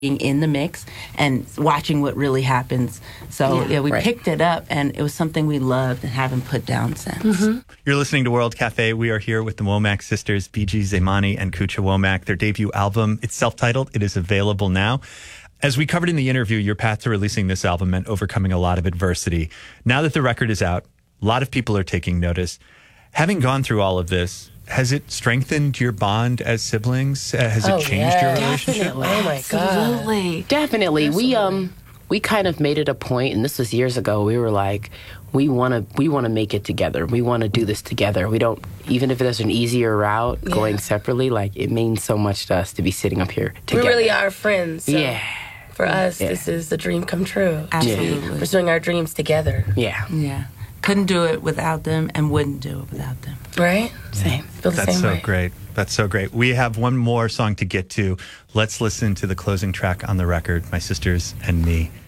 in the mix and watching what really happens. So we picked it up, and it was something we loved and haven't put down since. You're listening to World Cafe. We are here with the Womack sisters, BG Zaimani and Kucha Womack. Their debut album, it's self-titled. It is available now. As we covered in the interview, your path to releasing this album meant overcoming a lot of adversity. Now that the record is out, a lot of people are taking notice. Having gone through all of this, has it strengthened your bond as siblings? Has it changed your relationship? Definitely. Oh my Absolutely. God. Definitely. We kind of made it a point, and this was years ago. We were like, we want to make it together. We want to do this together. We don't, even if there's an easier route going separately, like it means so much to us to be sitting up here together. We really are friends. So for us, this is the dream come true. Absolutely. Pursuing our dreams together. Yeah. Couldn't do it without them and wouldn't do it without them. Right? Same. Feel the That's same so way. great. That's so great. We have one more song to get to. Let's listen to the closing track on the record, My Sisters and Me.